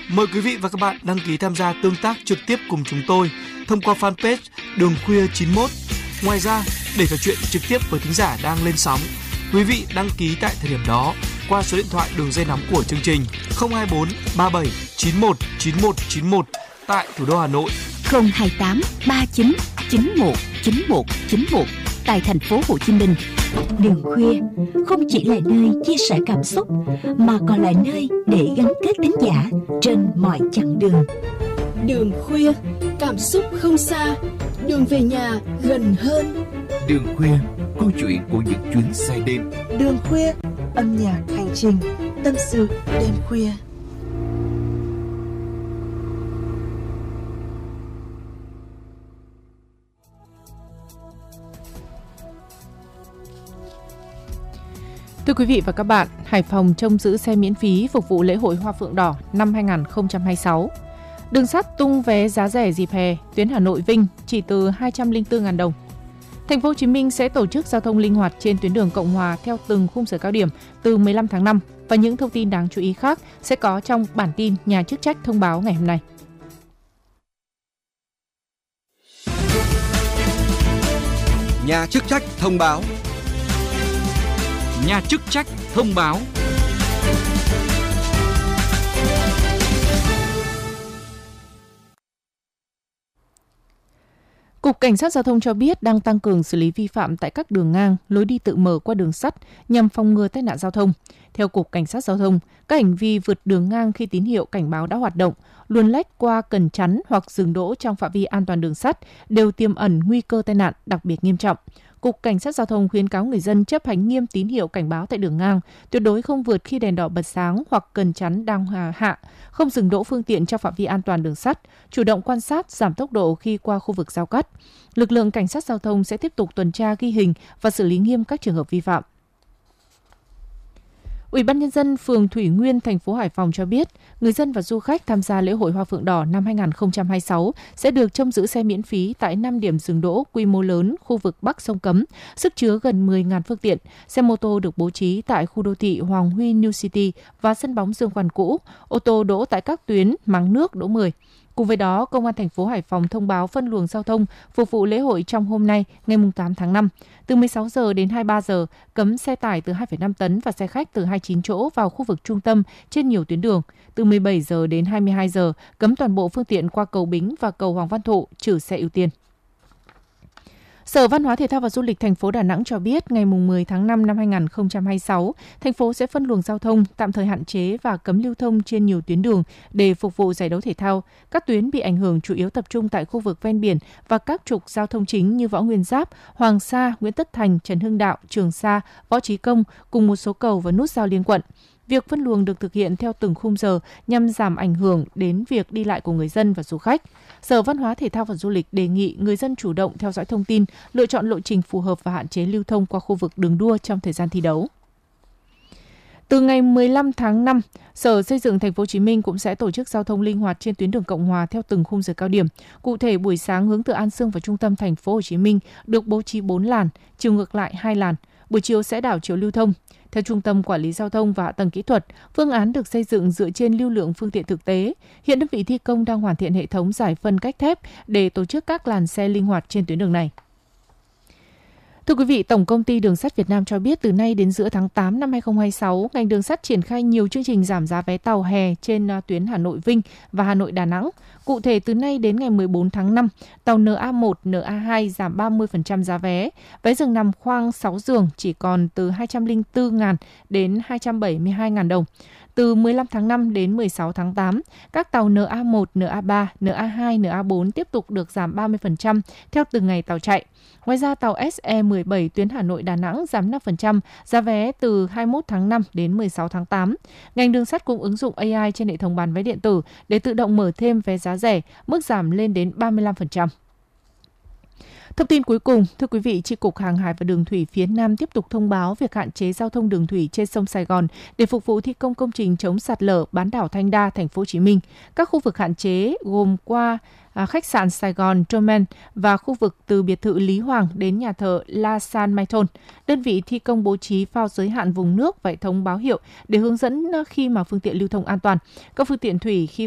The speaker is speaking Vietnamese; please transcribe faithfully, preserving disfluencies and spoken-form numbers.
Mời quý vị và các bạn đăng ký tham gia tương tác trực tiếp cùng chúng tôi thông qua fanpage Đường Khuya chín mốt. Ngoài ra, để trò chuyện trực tiếp với thính giả đang lên sóng, quý vị đăng ký tại thời điểm đó qua số điện thoại đường dây nóng của chương trình không hai bốn ba bảy chín một chín một chín một tại thủ đô Hà Nội, không hai tám ba chín chín một chín một chín một tại thành phố Hồ Chí Minh. Đường Khuya không chỉ là nơi chia sẻ cảm xúc mà còn là nơi để gắn kết thính giả trên mọi chặng đường. Đường Khuya, cảm xúc không xa, đường về nhà gần hơn. Đường Khuya, câu chuyện của những chuyến xe đêm. Đường Khuya, âm nhạc hành trình, tâm sự đêm khuya. Thưa quý vị và các bạn, Hải Phòng trông giữ xe miễn phí phục vụ lễ hội Hoa Phượng Đỏ năm hai không hai sáu. Đường sắt tung vé giá rẻ dịp hè, tuyến Hà Nội Vinh chỉ từ hai trăm lẻ bốn nghìn đồng. Thành phố Hồ Chí Minh sẽ tổ chức giao thông linh hoạt trên tuyến đường Cộng Hòa theo từng khung giờ cao điểm từ mười lăm tháng năm và những thông tin đáng chú ý khác sẽ có trong bản tin nhà chức trách thông báo ngày hôm nay. Nhà chức trách thông báo. Nhà chức trách thông báo. Cục Cảnh sát Giao thông cho biết đang tăng cường xử lý vi phạm tại các đường ngang, lối đi tự mở qua đường sắt nhằm phòng ngừa tai nạn giao thông. Theo Cục Cảnh sát Giao thông, các hành vi vượt đường ngang khi tín hiệu cảnh báo đã hoạt động, luồn lách qua cần chắn hoặc dừng đỗ trong phạm vi an toàn đường sắt đều tiềm ẩn nguy cơ tai nạn đặc biệt nghiêm trọng. Cục Cảnh sát Giao thông khuyến cáo người dân chấp hành nghiêm tín hiệu cảnh báo tại đường ngang, tuyệt đối không vượt khi đèn đỏ bật sáng hoặc cần chắn đang hạ, không dừng đỗ phương tiện trong phạm vi an toàn đường sắt, chủ động quan sát, giảm tốc độ khi qua khu vực giao cắt. Lực lượng Cảnh sát Giao thông sẽ tiếp tục tuần tra ghi hình và xử lý nghiêm các trường hợp vi phạm. Ủy ban Nhân dân phường Thủy Nguyên, thành phố Hải Phòng cho biết, người dân và du khách tham gia lễ hội Hoa Phượng Đỏ năm hai không hai sáu sẽ được trông giữ xe miễn phí tại năm điểm dừng đỗ quy mô lớn khu vực Bắc sông Cấm, sức chứa gần mười nghìn phương tiện. Xe mô tô được bố trí tại khu đô thị Hoàng Huy New City và sân bóng Dương Quan cũ, ô tô đỗ tại các tuyến Máng Nước đỗ mười. Cùng với đó, Công an thành phố Hải Phòng thông báo phân luồng giao thông phục vụ lễ hội trong hôm nay, ngày tám tháng năm. Từ mười sáu giờ đến hai mươi ba giờ, cấm xe tải từ hai phẩy năm tấn và xe khách từ hai mươi chín chỗ vào khu vực trung tâm trên nhiều tuyến đường. Từ mười bảy giờ đến hai mươi hai giờ, cấm toàn bộ phương tiện qua cầu Bính và cầu Hoàng Văn Thụ, trừ xe ưu tiên. Sở Văn hóa Thể thao và Du lịch thành phố Đà Nẵng cho biết ngày mười tháng năm năm hai không hai sáu, thành phố sẽ phân luồng giao thông, tạm thời hạn chế và cấm lưu thông trên nhiều tuyến đường để phục vụ giải đấu thể thao. Các tuyến bị ảnh hưởng chủ yếu tập trung tại khu vực ven biển và các trục giao thông chính như Võ Nguyên Giáp, Hoàng Sa, Nguyễn Tất Thành, Trần Hưng Đạo, Trường Sa, Võ Trí Công cùng một số cầu và nút giao liên quận. Việc phân luồng được thực hiện theo từng khung giờ nhằm giảm ảnh hưởng đến việc đi lại của người dân và du khách. Sở Văn hóa Thể thao và Du lịch đề nghị người dân chủ động theo dõi thông tin, lựa chọn lộ trình phù hợp và hạn chế lưu thông qua khu vực đường đua trong thời gian thi đấu. Từ ngày mười lăm tháng năm, Sở Xây dựng Thành phố Hồ Chí Minh cũng sẽ tổ chức giao thông linh hoạt trên tuyến đường Cộng Hòa theo từng khung giờ cao điểm. Cụ thể, buổi sáng hướng từ An Sương vào trung tâm Thành phố Hồ Chí Minh được bố trí bốn làn, chiều ngược lại hai làn. Buổi chiều sẽ đảo chiều lưu thông. Theo Trung tâm Quản lý Giao thông và Hạ tầng Kỹ thuật, phương án được xây dựng dựa trên lưu lượng phương tiện thực tế. Hiện đơn vị thi công đang hoàn thiện hệ thống giải phân cách thép để tổ chức các làn xe linh hoạt trên tuyến đường này. Thưa quý vị, Tổng công ty Đường sắt Việt Nam cho biết từ nay đến giữa tháng tám năm hai không hai sáu, ngành đường sắt triển khai nhiều chương trình giảm giá vé tàu hè trên tuyến Hà Nội Vinh và Hà Nội Đà Nẵng. Cụ thể, từ nay đến ngày mười bốn tháng năm, tàu en a một, en a hai giảm ba mươi phần trăm giá vé. Vé giường nằm khoang sáu giường chỉ còn từ hai trăm lẻ bốn nghìn đến hai trăm bảy mươi hai nghìn đồng. Từ mười lăm tháng năm đến mười sáu tháng tám, các tàu en a một, en a ba, en a hai, en a bốn tiếp tục được giảm ba mươi phần trăm theo từng ngày tàu chạy. Ngoài ra, tàu ét e mười bảy tuyến Hà Nội Đà Nẵng giảm năm phần trăm giá vé từ hai mươi mốt tháng năm đến mười sáu tháng tám. Ngành đường sắt cũng ứng dụng a i trên hệ thống bán vé điện tử để tự động mở thêm vé giá rẻ, mức giảm lên đến ba mươi lăm phần trăm. Thông tin cuối cùng, thưa quý vị, Chi cục Hàng hải và Đường thủy phía Nam tiếp tục thông báo việc hạn chế giao thông đường thủy trên sông Sài Gòn để phục vụ thi công công trình chống sạt lở bán đảo Thanh Đa, thành phố Hồ Chí Minh. Các khu vực hạn chế gồm qua à, khách sạn Sài Gòn Domain và khu vực từ biệt thự Lý Hoàng đến nhà thờ La San Mai Thôn. Đơn vị thi công bố trí phao giới hạn vùng nước và hệ thống báo hiệu để hướng dẫn khi mà phương tiện lưu thông an toàn. Các phương tiện thủy khi